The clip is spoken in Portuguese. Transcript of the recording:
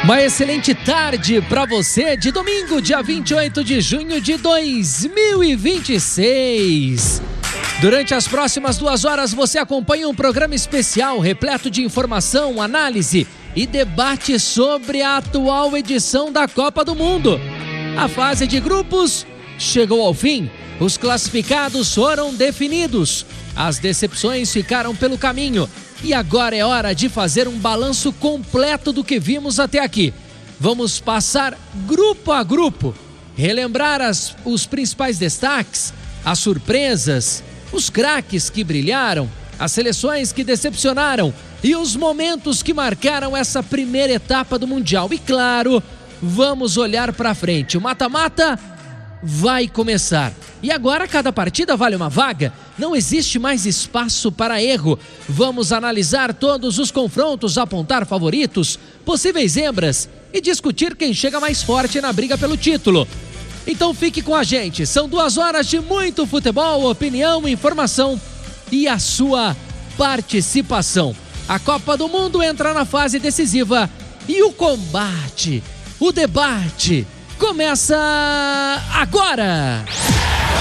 Uma excelente tarde para você de domingo, dia 28 de junho de 2026. Durante as próximas 2 horas você acompanha um programa especial repleto de informação, análise e debate sobre a atual edição da Copa do Mundo. A fase de grupos chegou ao fim, os classificados foram definidos, as decepções ficaram pelo caminho. E agora é hora de fazer um balanço completo do que vimos até aqui. Vamos passar grupo a grupo, relembrar os principais destaques, as surpresas, os craques que brilharam, as seleções que decepcionaram e os momentos que marcaram essa primeira etapa do Mundial. E claro, vamos olhar para frente. O mata-mata vai começar. E agora cada partida vale uma vaga, não existe mais espaço para erro. Vamos analisar todos os confrontos, apontar favoritos, possíveis zebras e discutir quem chega mais forte na briga pelo título. Então fique com a gente, são 2 horas de muito futebol, opinião, informação e a sua participação. A Copa do Mundo entra na fase decisiva e o combate, o debate começa agora!